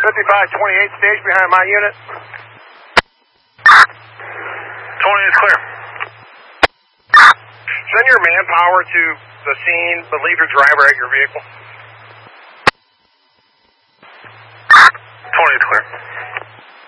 5528 stage behind my unit. 20 is clear. Send your manpower to the scene, but leave your driver at your vehicle. 20 is clear.